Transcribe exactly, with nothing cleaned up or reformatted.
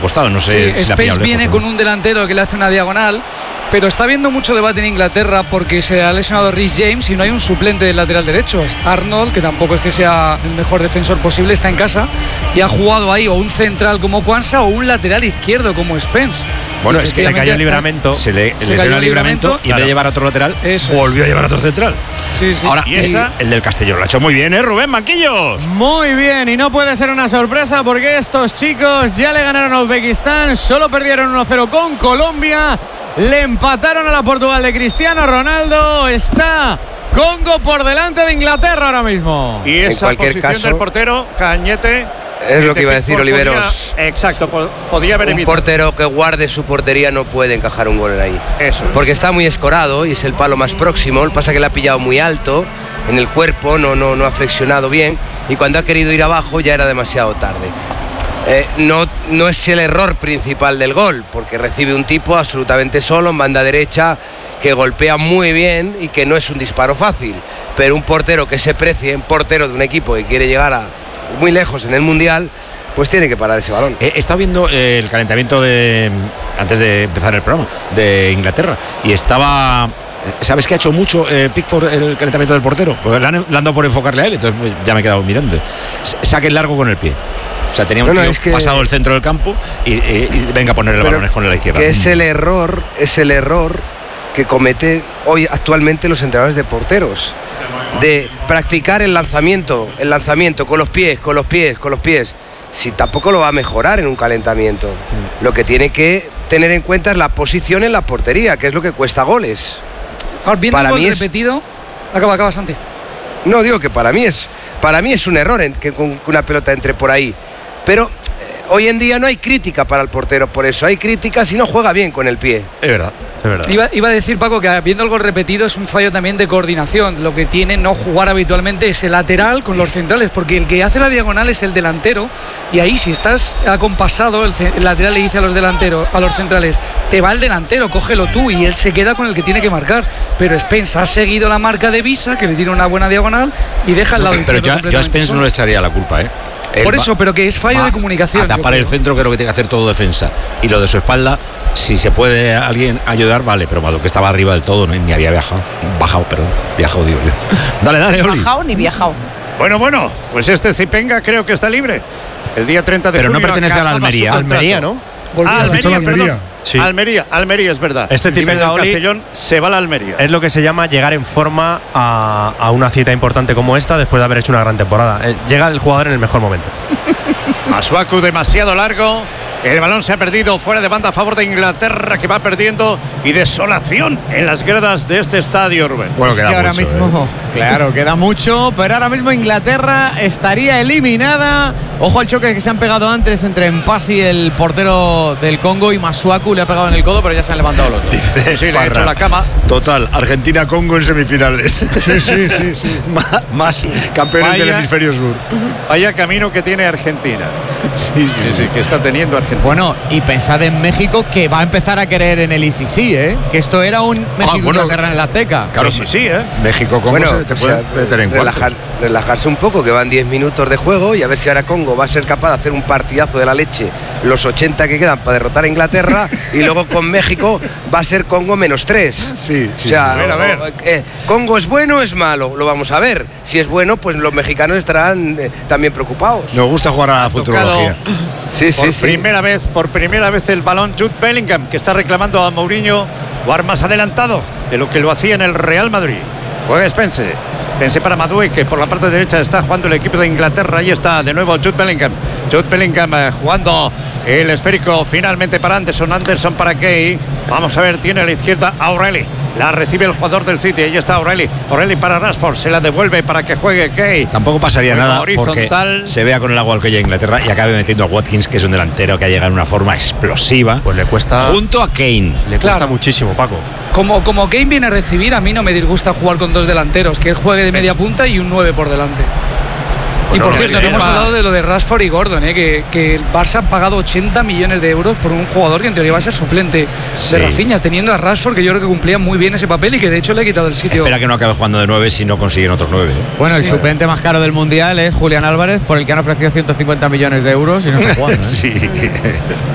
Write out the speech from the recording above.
costado, no sé sí, si Spence viene con un delantero que le hace una diagonal, pero está habiendo mucho debate en Inglaterra porque se ha lesionado Reece James y no hay un suplente del lateral derecho. Arnold, que tampoco es que sea el mejor defensor posible, está en casa y ha jugado ahí o un central como Quansah o un lateral izquierdo como Spence. Bueno, es que se cayó el libramento. Se le se lesionó el libramento y en vez de llevar a otro lateral, Eso. volvió a llevar a otro central. Sí, sí. Ahora, ¿Y esa? el, el del Castellón lo ha hecho muy bien, ¿eh, Rubén Manquillos? Muy bien, y no puede ser una sorpresa porque estos chicos ya le ganaron a Uzbekistán, solo perdieron uno cero con Colombia, le empataron a la Portugal de Cristiano Ronaldo, está Congo por delante de Inglaterra ahora mismo. Y esa En cualquier posición caso, del portero, Cañete. es lo que iba a decir, podía- Oliveros. Exacto, po- podía haber Un evitado. portero que guarde su portería no puede encajar un gol ahí. Eso es. Porque está muy escorado y es el palo más próximo. Lo que pasa es que le ha pillado muy alto en el cuerpo, no, no, no ha flexionado bien. Y cuando ha querido ir abajo ya era demasiado tarde. Eh, no, no es el error principal del gol, porque recibe un tipo absolutamente solo en banda derecha que golpea muy bien y que no es un disparo fácil. Pero un portero que se precie, un portero de un equipo que quiere llegar a muy lejos en el Mundial, pues tiene que parar ese balón. He estado viendo eh, el calentamiento de antes de empezar el programa de Inglaterra y estaba. ¿Sabes que ha hecho mucho eh, Pickford el calentamiento del portero? Pues le han, le han dado por enfocarle a él, entonces pues, ya me he quedado mirando. Saque el largo con el pie. O sea, tenía un No, no, tío es que- pasado el centro del campo y, y- y venga a ponerle Pero balones con la izquierda. Que es el error, es el error que comete hoy actualmente los entrenadores de porteros. De practicar el lanzamiento, el lanzamiento con los pies, con los pies, con los pies. Si tampoco lo va a mejorar en un calentamiento. Lo que tiene que tener en cuenta es la posición en la portería, que es lo que cuesta goles. Ahora, viendo para el gol mí es- repetido, acaba, acaba, Santi. No digo que para mí es, para mí es un error en que con que una pelota entre por ahí. Pero eh, hoy en día no hay crítica para el portero por eso. Hay crítica si no juega bien con el pie. Es verdad. Es verdad. Iba, iba a decir, Paco, que viendo el gol repetido es un fallo también de coordinación. Lo que tiene no jugar habitualmente es el lateral con los centrales, porque el que hace la diagonal es el delantero. Y ahí, si estás acompasado, el, ce- el lateral le dice a los delanteros, a los centrales, te va el delantero, cógelo tú. Y él se queda con el que tiene que marcar. Pero Spence ha seguido la marca de Visa, que le tiene una buena diagonal, y deja el lado Pero izquierdo yo, yo a completamente Spence solo. no le echaría la culpa, ¿eh? Él Por va- eso, pero que es fallo va de comunicación. A yo tapar creo. el centro, que es lo que tiene que hacer todo defensa. Y lo de su espalda, si se puede alguien ayudar, vale, pero malo que estaba arriba del todo, ¿no? Ni había viajado. Bajado, perdón. Viajado, digo yo. Dale, dale, Oli. Bajao ni viajao. Bueno, bueno, pues este Zipenga creo que está libre. El día treinta de Pero no junio pertenece a la acaba su Almería. contrato. Almería, ¿no? Volvió Ah, a- Almería, fichó la Almería. perdón. Sí. Almería, Almería es verdad. Este Vive Zipenga, del Oli, Castellón se va a la Almería. Es lo que se llama llegar en forma a, a una cita importante como esta después de haber hecho una gran temporada. Eh, Llega el jugador en el mejor momento. Masuaku demasiado largo. El balón se ha perdido fuera de banda a favor de Inglaterra, que va perdiendo. Y desolación en las gradas de este estadio, Rubén. Bueno, Es queda que ahora mucho, mismo, ¿eh? claro, queda mucho, pero ahora mismo Inglaterra estaría eliminada. Ojo al choque que se han pegado antes entre Mpasi, el portero del Congo, y Masuaku le ha pegado en el codo, pero ya se han levantado los dos. Sí, le ha hecho la cama. Total, Argentina-Congo en semifinales. Sí, sí, sí, sí. más, más campeones Vaya. del hemisferio sur. Vaya camino que tiene Argentina. Sí, sí, Sí, sí, que está teniendo Argentina. Bueno, y pensad en México, que va a empezar a creer en el I C C, ¿eh? Que esto era un México-Inglaterra en el Azteca. Claro, sí, sí, ¿eh? México-Congo Bueno, se te o puede sea, meter en cuatro. relajar- relajarse un poco, que van diez minutos de juego y a ver si ahora Congo va a ser capaz de hacer un partidazo de la leche los ochenta que quedan para derrotar a Inglaterra y luego con México va a ser Congo menos tres. Sí, sí. O sea, A ver, a ver. eh, ¿Congo es bueno o es malo? Lo vamos a ver. Si es bueno, pues los mexicanos estarán eh, también preocupados. Nos gusta jugar a la futurología. Sí, sí, Por sí. primera vez, por primera vez el balón Jude Bellingham, que está reclamando a Mourinho jugar más adelantado de lo que lo hacía en el Real Madrid. Juega Spence. Spence para Madueke, que por la parte derecha está jugando el equipo de Inglaterra. Ahí está de nuevo Jude Bellingham. Jude Bellingham eh, jugando el esférico finalmente para Anderson. Anderson para Kay. Vamos a ver, tiene a la izquierda a O'Reilly. La recibe el jugador del City. Ahí está O'Reilly. O'Reilly para Rashford. Se la devuelve para que juegue Kay. Tampoco pasaría Juega nada horizontal. porque se vea con el agua al cuello a Inglaterra y acabe metiendo a Watkins, que es un delantero que ha llegado en una forma explosiva, Pues le cuesta, junto a Kane. le cuesta Claro. muchísimo, Paco. Como, como Kane viene a recibir, a mí no me disgusta jugar con dos delanteros, que él juegue de media punta y un nueve por delante. Y por no, cierto, no sí, hemos va. hablado de lo de Rashford y Gordon, ¿eh? que, que el Barça ha pagado ochenta millones de euros por un jugador que en teoría va a ser suplente Sí. de Rafinha, teniendo a Rashford, que yo creo que cumplía muy bien ese papel y que de hecho le ha quitado el sitio. Espera que no acabe jugando de nueve si no consiguen otros nueve. ¿eh? Bueno, el Sí. suplente más caro del Mundial es Julián Álvarez, por el que han ofrecido ciento cincuenta millones de euros y no está jugando, ¿eh? Sí.